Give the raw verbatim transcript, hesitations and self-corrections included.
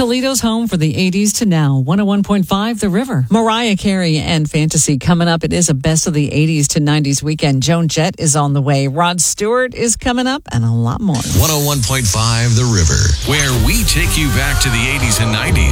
Toledo's home for the eighties to now. one oh one point five The River. Mariah Carey and Fantasy coming up. It is a best of the eighties to nineties weekend. Joan Jett is on the way. Rod Stewart is coming up and a lot more. one oh one point five The River, where we take you back to the eighties and nineties.